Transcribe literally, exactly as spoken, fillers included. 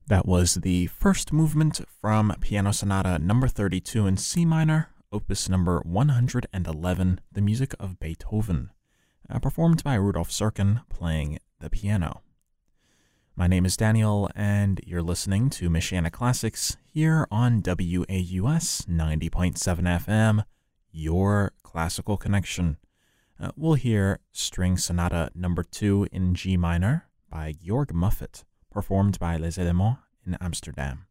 That was the first movement from Piano Sonata number thirty-two in C minor, opus number one hundred eleven, the music of Beethoven, uh, performed by Rudolf Serkin playing the piano. My name is Daniel, and you're listening to Michiana Classics here on W A U S ninety point seven F M, your classical connection. Uh, we'll hear String Sonata number two in G minor by Georg Muffet, performed by Les Elements in Amsterdam.